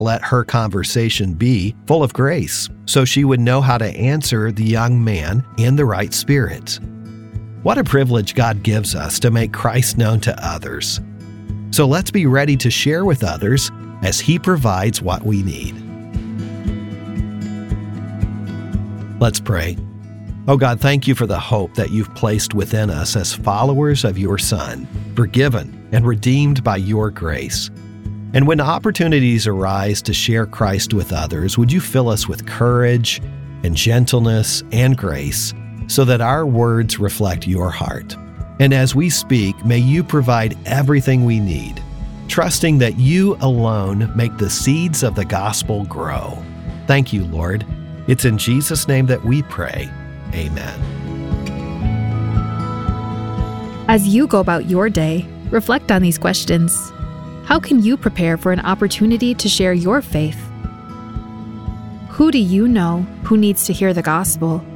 let her conversation be full of grace, so she would know how to answer the young man in the right spirit. What a privilege God gives us to make Christ known to others. So let's be ready to share with others as He provides what we need. Let's pray. Oh God, thank you for the hope that you've placed within us as followers of your Son, forgiven and redeemed by your grace. And when opportunities arise to share Christ with others, would you fill us with courage and gentleness and grace so that our words reflect your heart? And as we speak, may you provide everything we need, trusting that you alone make the seeds of the gospel grow. Thank you, Lord. It's in Jesus' name that we pray. Amen. As you go about your day, reflect on these questions. How can you prepare for an opportunity to share your faith? Who do you know who needs to hear the gospel?